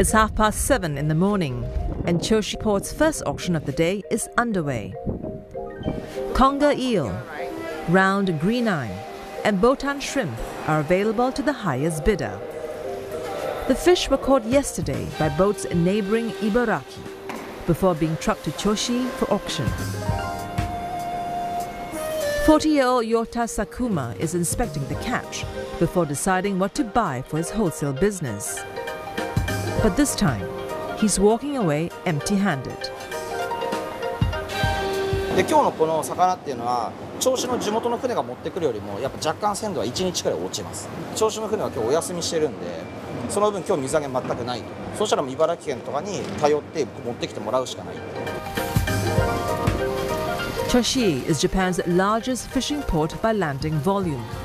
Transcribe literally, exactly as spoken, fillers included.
It's half past seven in the morning, and Choshi Port's first auction of the day is underway. Conger eel, round green eye, and botan shrimp are available to the highest bidder. The fish were caught yesterday by boats in neighboring Ibaraki before being trucked to Choshi for auction. forty-year-old Yota Sakuma is inspecting the catch before deciding what to buy for his wholesale business. But this time, he's walking away empty-handed. で今日のこの魚っていうのは銚子の地元の船が持ってくるよりもやっぱ若干鮮度はいちにちくらい落ちます。銚子の船は今日お休みしてるんで、その分今日水揚げ全くないと。そうしたら茨城県とかに頼って持ってきてもらうしかない。 Choshi is Japan's largest fishing port by landing volume.